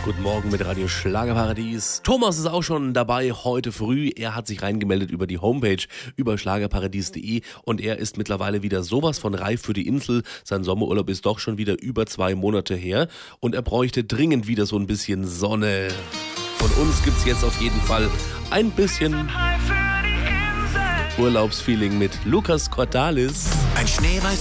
Guten Morgen mit Radio Schlagerparadies. Thomas ist auch schon dabei heute früh. Er hat sich reingemeldet über die Homepage über schlagerparadies.de und er ist mittlerweile wieder sowas von reif für die Insel. Sein Sommerurlaub ist doch schon wieder über 2 Monate her und er bräuchte dringend wieder so ein bisschen Sonne. Von uns gibt's jetzt auf jeden Fall ein bisschen Urlaubsfeeling mit Lukas Cordalis. Ein schneeweißer